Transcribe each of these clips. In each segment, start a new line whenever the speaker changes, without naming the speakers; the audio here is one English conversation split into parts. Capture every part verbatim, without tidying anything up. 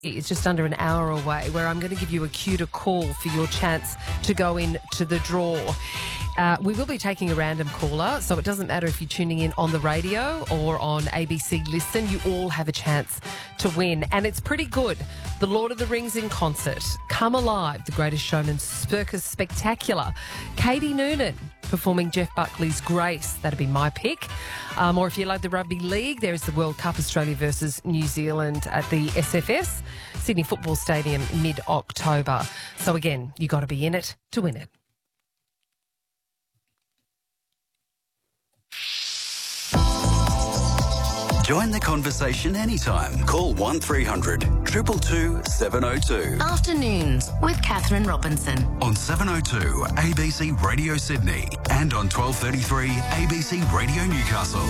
It's just under an hour away, where I'm going to give you a cue to call for your chance to go in to the draw. Uh, we will be taking a random caller, so it doesn't matter if you're tuning in on the radio or on A B C Listen, you all have a chance to win. And it's pretty good. The Lord of the Rings in concert, Come Alive, The Greatest Showman Circus Spectacular, Katie Noonan performing Jeff Buckley's Grace. That'd be my pick. Um, or if you like the rugby league, there's the World Cup, Australia versus New Zealand at the S F S, Sydney Football Stadium, mid-October. So again, you got to be in it to win it.
Join the conversation anytime. Call one three hundred two two two seven oh two.
Afternoons with Catherine Robinson.
On seven oh two A B C Radio Sydney and on twelve thirty-three A B C Radio Newcastle.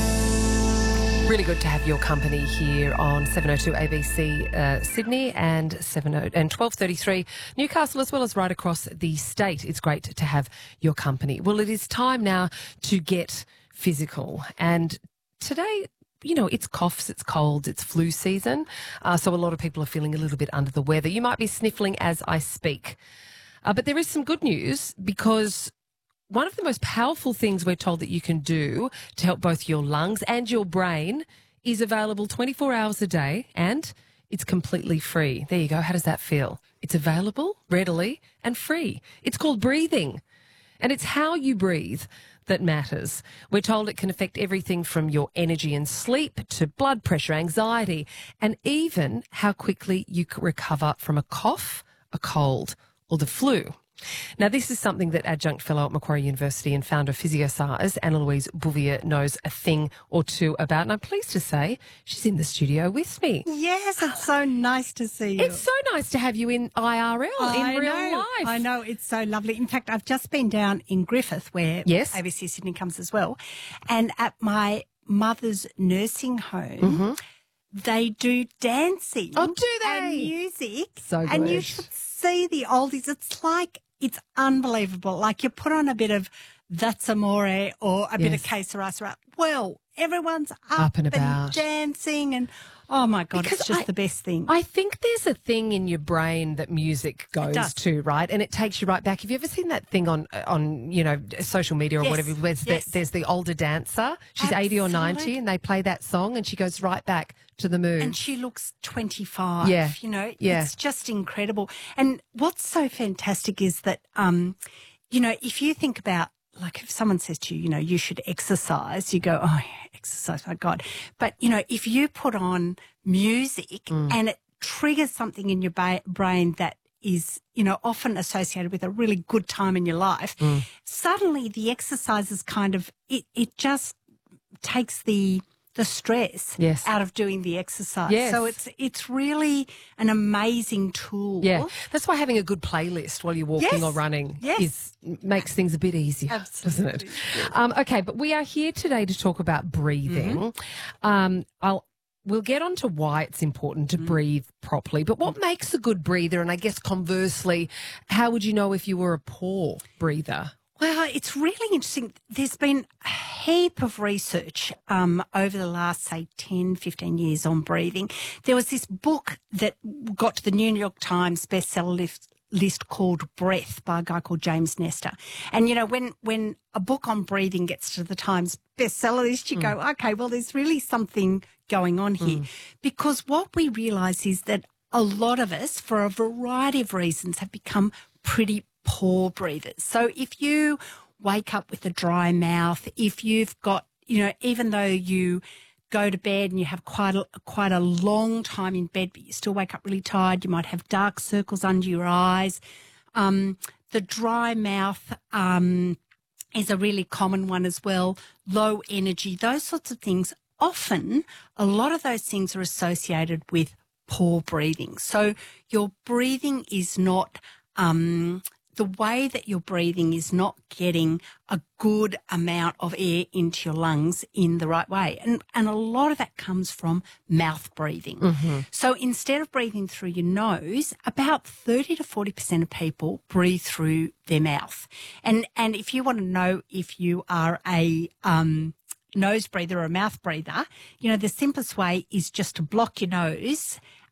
Really good to have your company here on seven oh two A B C uh, Sydney and seven oh and twelve thirty-three Newcastle, as well as right across the state. It's great to have your company. Well, it is time now to get physical, and today, you know, it's coughs, it's colds, it's flu season, uh, so a lot of people are feeling a little bit under the weather. You might be sniffling as I speak, uh, but there is some good news, because one of the most powerful things we're told that you can do to help both your lungs and your brain is available twenty-four hours a day, and it's completely free. There you go. How does that feel? It's available readily and free. It's called breathing, and it's how you breathe that matters. We're told it can affect everything from your energy and sleep to blood pressure, anxiety, and even how quickly you can recover from a cough, a cold, or the flu. Now, this is something that adjunct fellow at Macquarie University and founder of PhysioScience, Anna-Louise Bouvier, knows a thing or two about. And I'm pleased to say she's in the studio with me.
Yes, it's so nice to see you.
It's so nice to have you in I R L,
I
in real
know,
life.
I know, it's so lovely. In fact, I've just been down in Griffith, where
Yes.
A B C Sydney comes as well, and at my mother's nursing home,
Mm-hmm.
they do dancing
Oh, do they?
and music.
So
And you
good.
should see the oldies. It's like, it's unbelievable. Like, you put on a bit of That's Amore or a bit of
Yes.
Que Sera Sera. Well, everyone's up,
Up and about.
dancing, and oh my God,
Because
it's just
I-
the best thing.
I think there's a thing in your brain that music goes
does.
to, right? And it takes you right back. Have you ever seen that thing on, on you know, social media or
Yes,
whatever, where
yes.
the, there's the older dancer, she's eighty or ninety,
Absolutely.
and they play that song and she goes right back to the moon.
And she looks twenty-five.
Yeah.
You know,
Yeah.
it's just incredible. And what's so fantastic is that, um, you know, if you think about, like, if someone says to you, you know, you should exercise, you go, oh, yeah, exercise, my God. But, you know, if you put on music
Mm.
and it triggers something in your ba- brain that is, you know, often associated with a really good time in your life,
Mm.
suddenly the exercise is kind of, it, it just takes the the stress
Yes.
out of doing the exercise.
Yes.
So it's it's really an amazing tool.
Yeah, that's why having a good playlist while you're walking
Yes.
or running
Yes.
is makes things a bit easier,
Absolutely.
doesn't it? Um, okay, but we are here today to talk about breathing.
Mm-hmm.
Um, I'll we'll get on to why it's important to
Mm-hmm.
breathe properly. But what makes a good breather? And I guess conversely, how would you know if you were a poor breather?
Well, it's really interesting. There's been a heap of research um, over the last, say, ten, fifteen years on breathing. There was this book that got to the New York Times bestseller list, list called Breath by a guy called James Nestor. And, you know, when, when a book on breathing gets to the Times bestseller list, you go, okay, well, there's really something going on here. Because what we realise is that a lot of us, for a variety of reasons, have become pretty poor breathers. So if you wake up with a dry mouth, if you've got, you know, even though you go to bed and you have quite a, quite a long time in bed, but you still wake up really tired, you might have dark circles under your eyes. Um, the dry mouth um, is a really common one as well. Low energy, those sorts of things. Often, a lot of those things are associated with poor breathing. So your breathing is not um, the way that you're breathing is not getting a good amount of air into your lungs in the right way. And, and a lot of that comes from mouth breathing.
Mm-hmm.
So instead of breathing through your nose, about thirty to forty percent of people breathe through their mouth. And, and if you want to know if you are a, um, nose breather or a mouth breather, you know, the simplest way is just to block your nose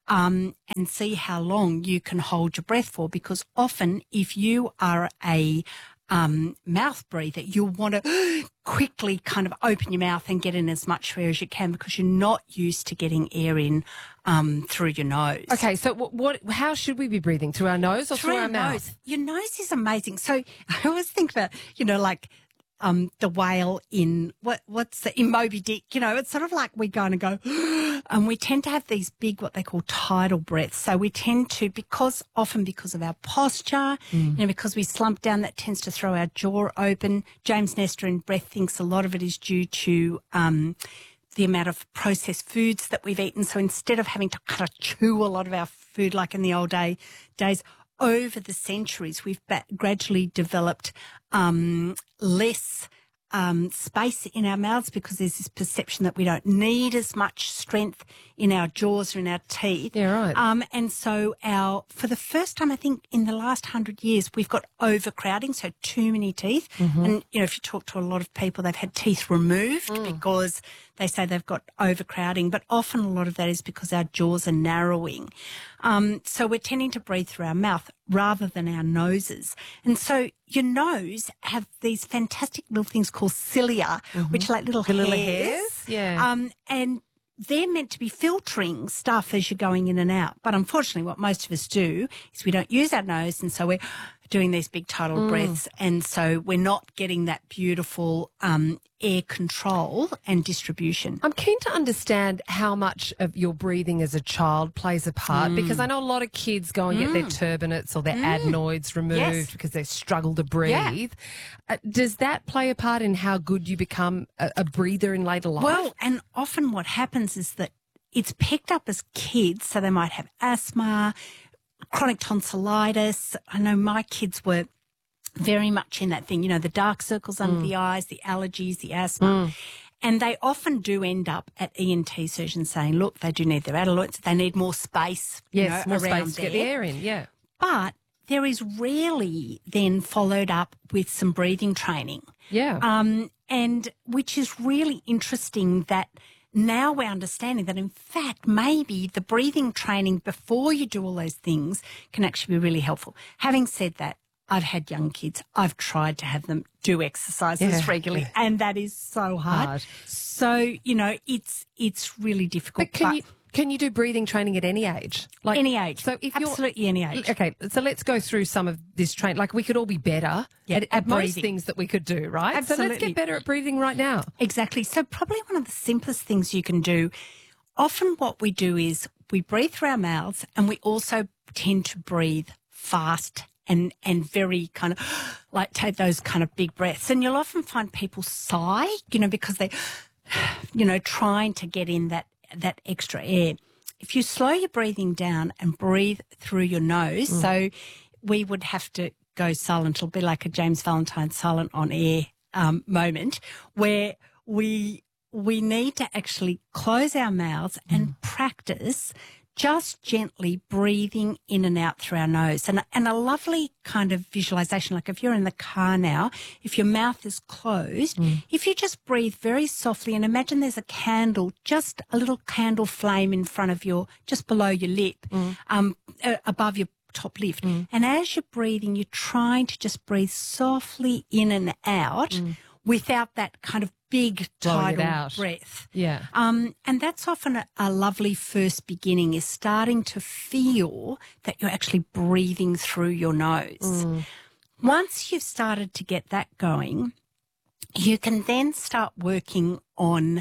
um, and see how long you can hold your breath for, because often if you are a um, mouth breather, you'll want to quickly kind of open your mouth and get in as much air as you can, because you're not used to getting air in um, through your nose.
Okay, so what, what? How should we be breathing? Through our nose or through,
Through
our
your
mouth?
nose. Your nose is amazing. So I always think about, you know, like um, the whale in, what what's the, in Moby Dick, you know, it's sort of like we go and go, and we tend to have these big, what they call tidal breaths. So we tend to, because often because of our posture, mm. you know, because we slump down, that tends to throw our jaw open. James Nestor in Breath thinks a lot of it is due to um, the amount of processed foods that we've eaten. So instead of having to kind of chew a lot of our food like in the old day days, over the centuries, we've ba- gradually developed um, less um, space in our mouths, because there's this perception that we don't need as much strength in our jaws or in our teeth.
Yeah, right.
Um, and so our, for the first time, I think in the last hundred years, we've got overcrowding, so too many teeth. Mm-hmm. And, you know, if you talk to a lot of people, they've had teeth removed mm. because they say they've got overcrowding, but often a lot of that is because our jaws are narrowing. Um, so we're tending to breathe through our mouth rather than our noses. And so your nose have these fantastic little things called cilia, mm-hmm. which are like little
the
hairs.
little hairs, yeah.
Um, and they're meant to be filtering stuff as you're going in and out. But unfortunately, what most of us do is we don't use our nose, and so we're doing these big tidal mm. breaths, and so we're not getting that beautiful um, air control and distribution.
I'm keen to understand how much of your breathing as a child plays a part, mm. because I know a lot of kids go and mm. get their turbinates or their mm. adenoids removed
yes.
because they struggle to breathe.
Yeah.
Uh, does that play a part in how good you become a, a breather in later life?
Well, and often what happens is that it's picked up as kids, so they might have asthma, chronic tonsillitis. I know my kids were very much in that thing, you know, the dark circles under mm. the eyes, the allergies, the asthma. Mm. And they often do end up at E N T surgeons saying, look, they do need their adenoids, they need more space.
Yes,
you know,
more
around
space to
there.
get the air in, yeah.
But there is rarely then followed up with some breathing training.
Yeah.
Um, and which is really interesting that now we're understanding that, in fact, maybe the breathing training before you do all those things can actually be really helpful. Having said that, I've had young kids. I've tried to have them do exercises
yeah,
regularly,
yeah.
and that is so hard.
hard.
So, you know, it's it's really difficult.
But can
but
you can you do breathing training at any age?
Like any age.
So if
absolutely
you're,
any age.
Okay, so let's go through some of this training. Like, we could all be better
yeah,
at,
at,
at most
breathing.
things that we could do, right?
Absolutely.
So let's get better at breathing right now.
Exactly. So probably one of the simplest things you can do, often what we do is we breathe through our mouths, and we also tend to breathe fast and, and very kind of like take those kind of big breaths. And you'll often find people sigh, you know, because they, you know, trying to get in that, that extra air. If you slow your breathing down and breathe through your nose, mm. so we would have to go silent. It'll be like a James Valentine silent on air um, moment where we we need to actually close our mouths and mm. practice just gently breathing in and out through our nose. And, and a lovely kind of visualization, like if you're in the car now, if your mouth is closed, mm. if you just breathe very softly and imagine there's a candle, just a little candle flame in front of your, just below your lip, mm. um, uh, above your top lip. Mm. And as you're breathing, you're trying to just breathe softly in and out mm. without that kind of big tidal breath.
Yeah.
Um, and that's often a, a lovely first beginning, is starting to feel that you're actually breathing through your nose. Mm. Once you've started to get that going, you can then start working on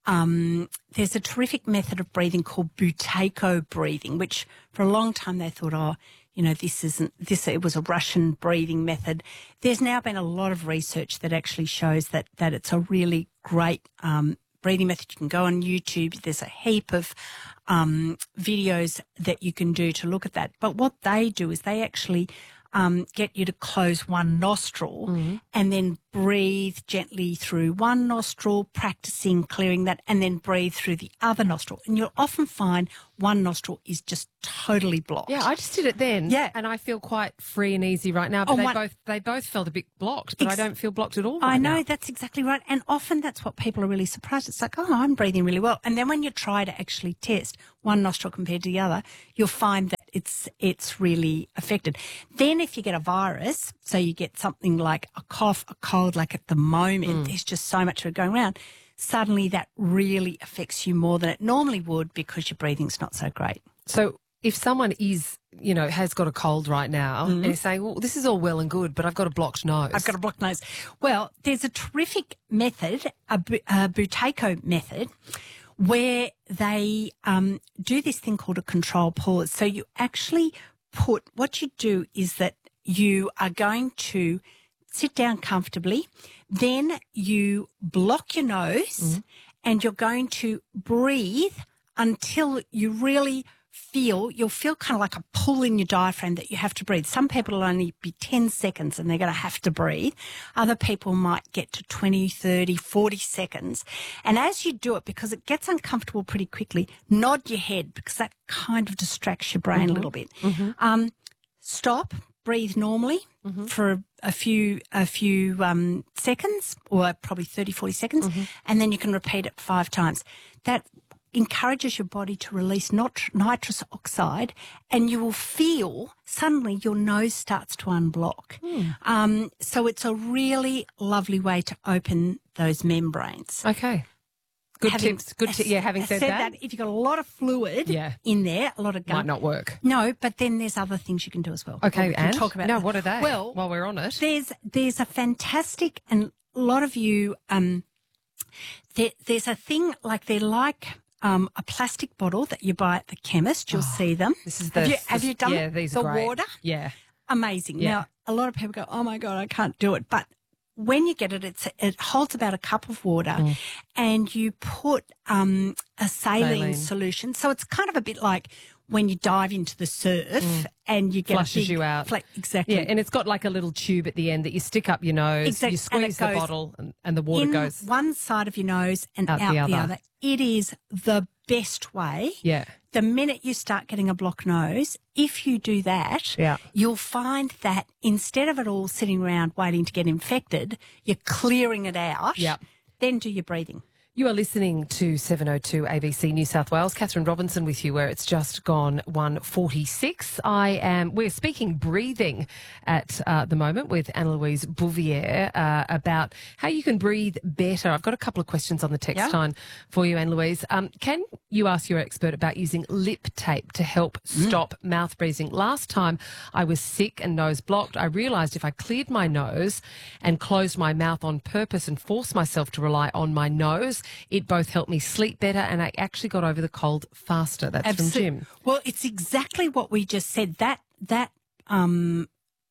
um, there's a terrific method of breathing called Buteyko breathing, which for a long time they thought, oh, you know, this isn't, this, it was a Russian breathing method. There's now been a lot of research that actually shows that, that it's a really great, um, breathing method. You can go on YouTube. There's a heap of, um, videos that you can do to look at that. But what they do is they actually, um, get you to close one nostril
Mm-hmm.
and then breathe gently through one nostril, practicing clearing that, and then breathe through the other nostril. And you'll often find one nostril is just totally blocked.
Yeah, I just did it then.
Yeah.
And I feel quite free and easy right now. But
Oh,
they
one-
both they both felt a bit blocked, but
Ex-
I don't feel blocked at all right
I know,
now.
that's exactly right. And often that's what people are really surprised. It's like, oh, I'm breathing really well. And then when you try to actually test one nostril compared to the other, you'll find that it's it's really affected. Then if you get a virus, so you get something like a cough, a cold, like at the moment,
Mm.
there's just so much of it going around, suddenly that really affects you more than it normally would because your breathing's not so great.
So if someone is, you know, has got a cold right now and is saying, well, this is all well and good, but I've got a blocked nose.
I've got a blocked nose. Well, there's a terrific method, a, Bu- a Buteyko method, where they um, do this thing called a control pause. So you actually put, what you do is that you are going to sit down comfortably, then you block your nose and you're going to breathe until you really feel, you'll feel kind of like a pull in your diaphragm that you have to breathe. Some people will only be ten seconds and they're going to have to breathe. Other people might get to twenty, thirty, forty seconds. And as you do it, because it gets uncomfortable pretty quickly, nod your head because that kind of distracts your brain a little bit. Um, stop, breathe normally for a few a few um, seconds, or probably thirty, forty seconds, and then you can repeat it five times. That encourages your body to release nit- nitrous oxide, and you will feel suddenly your nose starts to unblock. Um, so it's a really lovely way to open those membranes.
Okay. Good
Having-
tips. Good ti- yeah, having said, that,
if you've got a lot of fluid
Yeah.
in there, a lot of gum,
might not work.
no, but then there's other things you can do as well.
Okay,
We can
and
talk about
no,
that.
what are they?
Well,
while we're on it,
there's there's a fantastic, and a lot of you um, there, there's a thing like they're like um, a plastic bottle that you buy at the chemist. You'll see them.
Oh, this is the
have you, have you done
yeah,
it?
these
the
are great.
water?
Yeah,
Amazing.
Yeah.
Now, a lot of people go, oh my God, I can't do it. But when you get it, it's, it holds about a cup of water
Mm.
and you put um, a saline,
Saline.
solution. So it's kind of a bit like when you dive into the surf and you get
Mm. Flushes
a big
you out.
fla- exactly.
yeah, and it's got like a little tube at the end that you stick up your nose.
Exact-
You
and it
squeeze the
goes
bottle, and, and the water
in
goes.
one side of your nose and
Out
out,
the
the,
other.
other. It is the best way.
Yeah,
The minute you start getting a blocked nose, if you do that,
Yeah.
you'll find that instead of it all sitting around waiting to get infected, you're clearing it out.
Yep.
Then do your breathing.
you are listening to seven oh two A B C New South Wales. Catherine Robinson with you, where it's just gone one forty-six. I am. We're speaking breathing at uh, the moment with Anne-Louise Bouvier uh, about how you can breathe better. I've got a couple of questions on the text
Yeah.
line for you, Anne-Louise. Um, can you ask your expert about using lip tape to help stop mouth breathing? Last time I was sick and nose blocked, I realised if I cleared my nose and closed my mouth on purpose and forced myself to rely on my nose, it both helped me sleep better and I actually got over the cold faster. That's from
Absol-
Jim.
Well, it's exactly what we just said. That that um,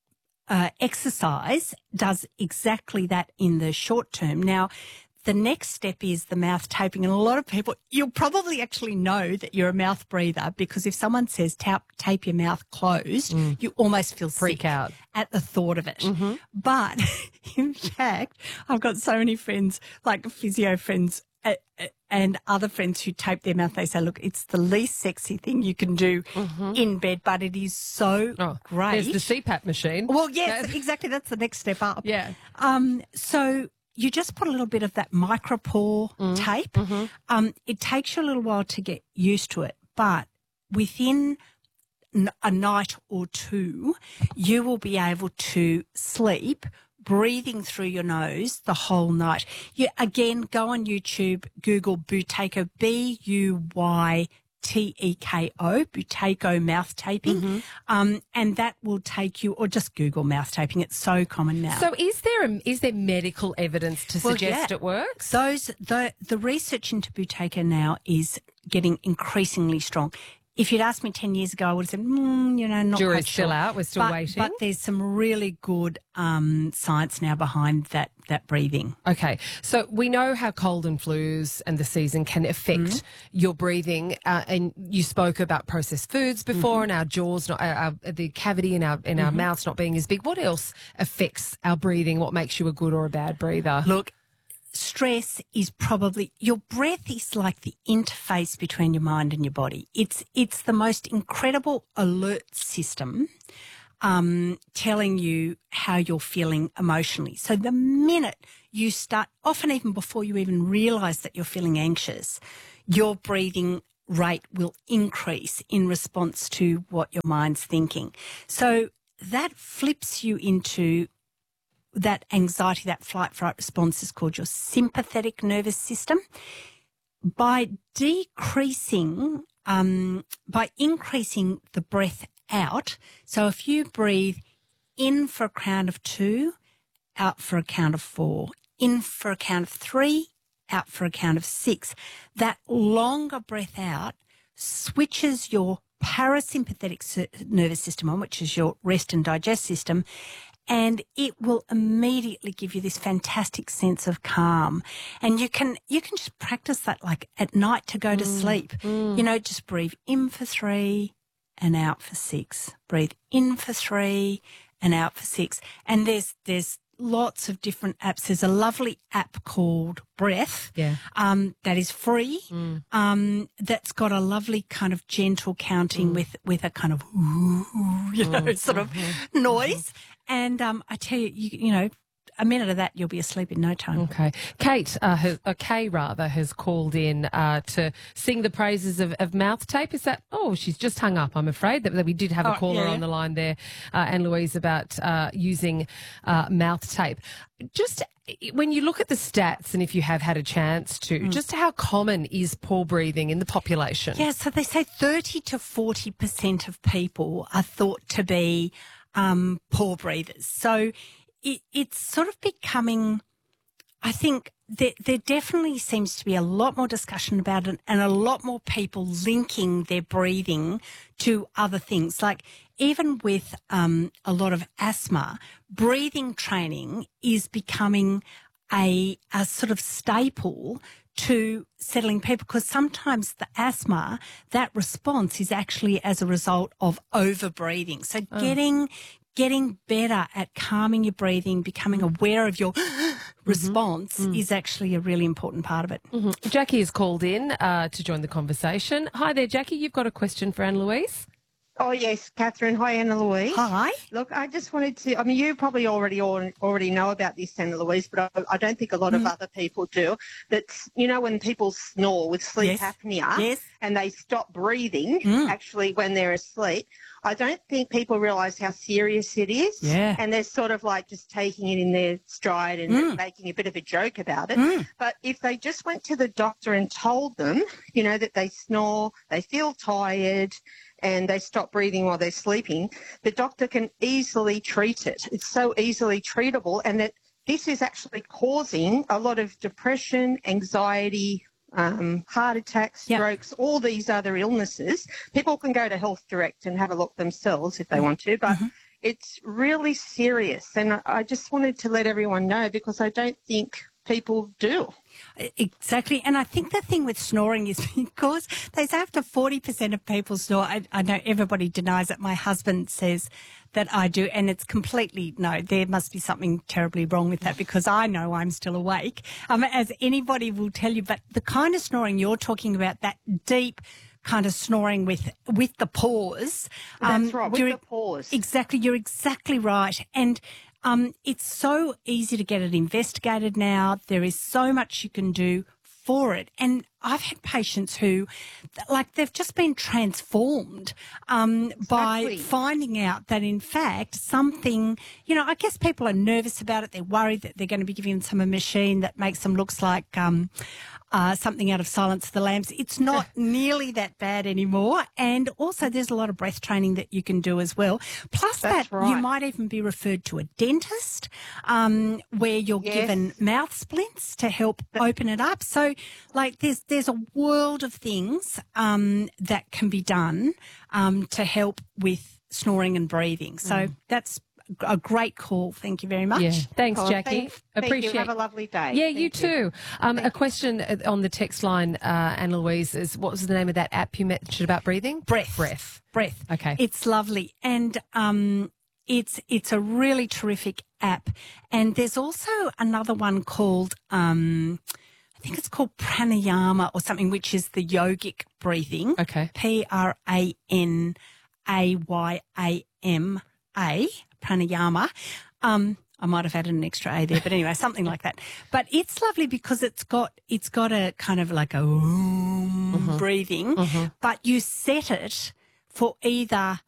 uh, exercise does exactly that in the short term. Now, the next step is the mouth taping. And a lot of people, you'll probably actually know that you're a mouth breather because if someone says tap, tape your mouth closed, you almost feel
Freak
sick
out.
at the thought of it. But in fact, I've got so many friends, like physio friends, uh, uh, and other friends who tape their mouth. They say, look, it's the least sexy thing you can do in bed, but it is so
Oh,
great.
There's the C PAP machine.
Well, yes, exactly. That's the next step up.
Yeah.
Um, so you just put a little bit of that micropore
Mm.
tape.
Mm-hmm.
Um, it takes you a little while to get used to it, but within n- a night or two, you will be able to sleep breathing through your nose the whole night. You again go on YouTube, Google Buteyko, B U Y T E K O, Buteyko mouth taping,
Mm-hmm.
um, and that will take you, or just Google mouth taping. It's so common now.
So is there a, is there medical evidence to
Well,
suggest
yeah.
it works?
Those the the research into Buteyko now is getting increasingly strong. if you'd asked me ten years ago, I would have said, mm, you know, not
Jury's
quite
still
sure.
out. We're still
but,
waiting.
But there's some really good um, science now behind that that breathing.
Okay, so we know how cold and flus and the season can affect
Mm-hmm.
your breathing, uh, and you spoke about processed foods before,
Mm-hmm.
and our jaws, not, our, our, the cavity in our in our mouths not being as big. What else affects our breathing? What makes you a good or a bad breather?
Look, stress is probably, your breath is like the interface between your mind and your body. It's it's the most incredible alert system um, telling you how you're feeling emotionally. So the minute you start, often even before you even realise that you're feeling anxious, your breathing rate will increase in response to what your mind's thinking. So that flips you into that anxiety, that flight fright response is called your sympathetic nervous system. By decreasing, um, by increasing the breath out, so if you breathe in for a count of two, out for a count of four, in for a count of three, out for a count of six, that longer breath out switches your parasympathetic nervous system on, which is your rest and digest system, and it will immediately give you this fantastic sense of calm. And you can you can just practice that like at night to go to
Mm,
sleep.
mm.
You know, just breathe in for three and out for six. Breathe in for three and out for six. And there's there's lots of different apps. There's a lovely app called Breath
Yeah.
um, that is free,
Mm.
um, that's got a lovely kind of gentle counting with, with a kind of, ooh, you know, sort of noise. And um, I tell you, you, you know, a minute of that, you'll be asleep in no time.
Okay. Kate, uh, has, uh, Kay rather, has called in uh, to sing the praises of, of mouth tape. Is that, oh, she's just hung up, I'm afraid. That, that we did have a
Oh,
caller
yeah.
on the line there, uh, Anne-Louise, about uh, using uh, mouth tape. Just when you look at the stats, and if you have had a chance to,
Mm.
just how common is poor breathing in the population?
Yeah, so they say thirty to forty percent of people are thought to be um, poor breathers. So it, it's sort of becoming, I think there, there definitely seems to be a lot more discussion about it and a lot more people linking their breathing to other things. Like even with um, a lot of asthma, breathing training is becoming a, a sort of staple to settling people, because sometimes the asthma, that response is actually as a result of over breathing. So
Oh.
getting getting better at calming your breathing, becoming aware of your response is actually a really important part of it.
Mhm. Jackie has called in uh, to join the conversation. Hi there, Jackie. You've got a question for Anne-Louise?
Oh, yes, Catherine. Hi, Anna Louise.
Hi.
Look, I just wanted to, I mean, you probably already already know about this, Anna Louise, but I, I don't think a lot of other people do. That's, you know, when people snore with sleep
Yes.
apnea
Yes.
and they stop breathing
Mm.
actually when they're asleep, I don't think people realise how serious it is.
Yeah.
And they're sort of like just taking it in their stride and
Mm.
making a bit of a joke about it.
Mm.
But if they just went to the doctor and told them, you know, that they snore, they feel tired, and they stop breathing while they're sleeping, the doctor can easily treat it. It's so easily treatable, and that this is actually causing a lot of depression, anxiety, um, heart attacks,
Yep.
strokes, all these other illnesses. People can go to Health Direct and have a look themselves if they want to, but
Mm-hmm.
it's really serious. And I- I just wanted to let everyone know, because I don't think people do.
Exactly. And I think the thing with snoring is because they say after forty percent of people snore. I, I know everybody denies it. My husband says that I do, and it's completely, no, there must be something terribly wrong with that, because I know I'm still awake, um, as anybody will tell you. But the kind of snoring you're talking about, that deep kind of snoring with with the pause.
That's right, with
you're-
the pause.
Exactly. You're exactly right. And um, it's so easy to get it investigated now. There is so much you can do for it. And I've had patients who, like, they've just been transformed um, by
Exactly.
finding out that, in fact, something, you know, I guess people are nervous about it. They're worried that they're going to be giving them a machine that makes them looks like um, uh, something out of Silence of the Lambs. It's not nearly that bad anymore. And also there's a lot of breath training that you can do as well. Plus
That's
that you
right.
might even be referred to a dentist um, where you're
Yes.
given mouth splints to help open it up. So, like, there's there's there's a world of things um, that can be done um, to help with snoring and breathing. So mm. that's a great call. Thank you very much.
Yeah. Thanks,
Oh,
Jackie.
thank- thank
Appreciate.
you. Have a lovely day.
Yeah,
Thank
you too. Um, a question on the text line, uh, Anna Louise, is what was the name of that app you mentioned about breathing?
Breath.
Breath.
Breath.
Okay.
It's lovely. And um, it's it's a really terrific app. And there's also another one called, um, I think it's called pranayama or something, which is the yogic breathing.
Okay.
P R A N A Y A M A, pranayama. Um, I might have added an extra A there, but anyway, something like that. But it's lovely because it's got it's got a kind of like a mm-hmm. breathing, mm-hmm. but you set it for either